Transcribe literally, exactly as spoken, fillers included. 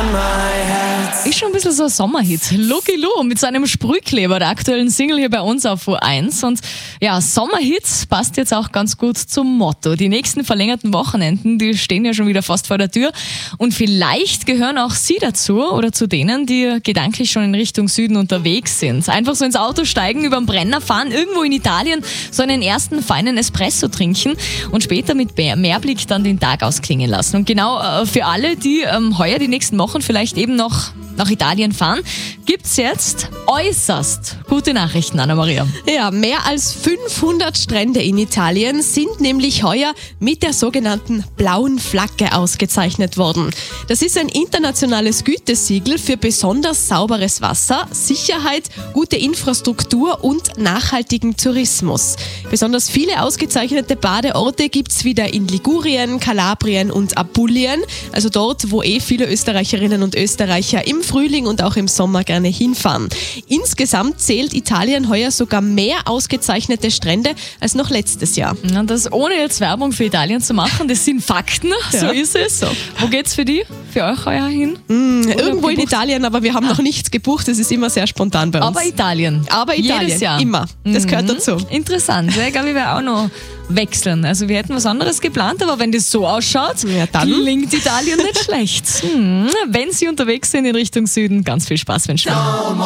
Ist schon ein bisschen so ein Sommerhit. Lucky Lou mit seinem Sprühkleber, der aktuellen Single hier bei uns auf U eins. Und ja, Sommerhits passt jetzt auch ganz gut zum Motto. Die nächsten verlängerten Wochenenden, die stehen ja schon wieder fast vor der Tür. Und vielleicht gehören auch Sie dazu oder zu denen, die gedanklich schon in Richtung Süden unterwegs sind. Einfach so ins Auto steigen, über den Brenner fahren, irgendwo in Italien so einen ersten feinen Espresso trinken und später mit Meerblick dann den Tag ausklingen lassen. Und genau äh, für alle, die ähm, heuer die nächsten Wochen vielleicht eben noch nach Italien fahren, gibt's jetzt äußerst gute Nachrichten, Anna-Maria. Ja, mehr als fünfhundert Strände in Italien sind nämlich heuer mit der sogenannten blauen Flagge ausgezeichnet worden. Das ist ein internationales Gütesiegel für besonders sauberes Wasser, Sicherheit, gute Infrastruktur und nachhaltigen Tourismus. Besonders viele ausgezeichnete Badeorte gibt's wieder in Ligurien, Kalabrien und Apulien, also dort, wo eh viele Österreicherinnen und Österreicher im Frühling und auch im Sommer gerne hinfahren. Insgesamt zählt Italien heuer sogar mehr ausgezeichnete Strände als noch letztes Jahr. Und das ohne jetzt Werbung für Italien zu machen, das sind Fakten, so Ja. ist es. So. Wo geht's für die, für euch heuer hin? Mm, irgendwo in gebucht? Italien, aber wir haben ah. noch nichts gebucht, das ist immer sehr spontan bei uns. Aber Italien. Aber Italien, Jedes Jahr. immer. Das Mhm. gehört dazu. Interessant. Ja, ich glaube, ich werde auch noch wechseln. Also wir hätten was anderes geplant, aber wenn das so ausschaut, Ja, dann. klingt Italien nicht schlecht. Hm. Wenn Sie unterwegs sind in Richtung Süden, ganz viel Spaß wünschen wir.